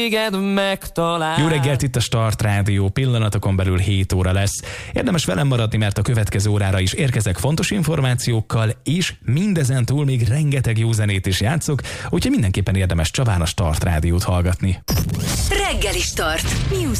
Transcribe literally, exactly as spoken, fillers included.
Jó reggelt, itt a Start Rádió, pillanatokon belül hét óra lesz. Érdemes velem maradni, mert a következő órára is érkezek fontos információkkal, és mindezen túl még rengeteg jó zenét is játszok, úgyhogy mindenképpen érdemes Csabán a Start Rádiót hallgatni. Reggeli Start. News